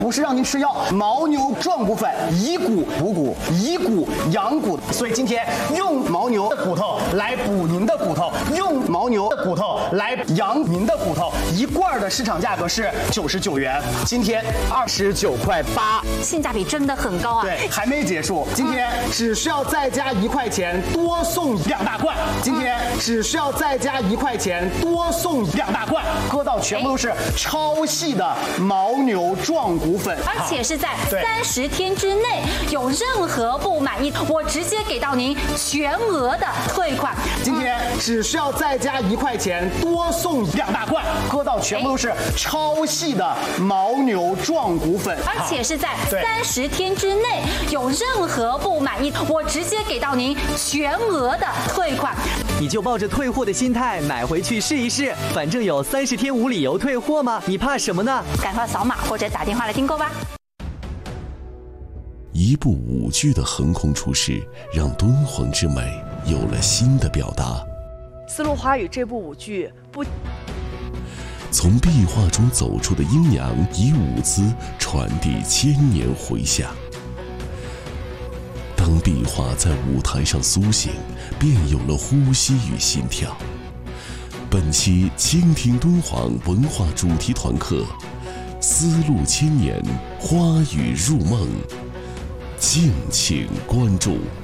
不是让您吃药，牦牛壮骨粉以骨补骨，以骨养骨，所以今天用牦牛的骨头来补您的骨头，用牦牛的骨头来养您的骨头。一罐的市场价格是99元，今天29.8块， 性价比真的很高啊！ 对，还没结束，今天只需要再加1块钱，多送2大罐。今天只需要再加1块钱，多送2大罐，喝到全部都是超细的牦牛壮骨粉， 而且是在30天之内，有任何不满意，我直接给到您全额的退款。 今天只需要再加1块钱，多送2大罐，喝到全部都是超细的牦牛壮骨粉， 而且是在30天之内，有任何不满意，我直接给到您全额的退款。 你就抱着退货的心态买回去试一试，反正有30天无理由退货吗？你怕什么呢？ 赶快扫码或者打电话来订购吧。 一部舞剧的横空出世，让敦煌之美有了新的表达。 丝路花语这部舞剧不从壁画中走出的阴阳，以舞姿传递千年回响。当壁画在舞台上苏醒，便有了呼吸与心跳。本期倾听敦煌文化主题团课，丝路千年，花语入梦，敬请关注。